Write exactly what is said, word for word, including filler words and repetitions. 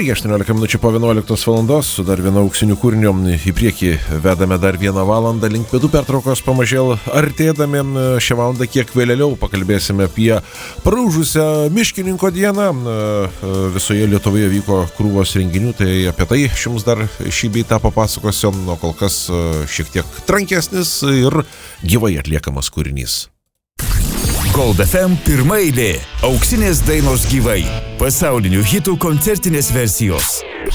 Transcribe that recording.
Lygiai aštuoniolika minučių po vienuoliktos valandos su dar viena auksiniu kūriniu į priekį vedame dar vieną valandą link pietų pertraukos pamažėl artėdami. Šią valandą kiek vėliau pakalbėsime apie praūžusią miškininko dieną. Visoje Lietuvoje vyko krūvos renginių, tai apie tai aš jums dar šį bei tą papasakosiu, o kol kas šiek tiek trankesnis ir gyvai atliekamas kūrinys. Gold F M pirma eilė. Auksinės dainos gyvai. Pasaulinių hitų koncertinės versijos.